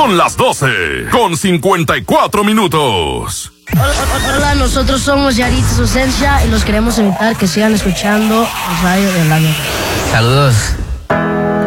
Son las 12:54. Hola, nosotros somos Yaritza Ausencia y los queremos invitar que sigan escuchando el radio de la Mega. Saludos.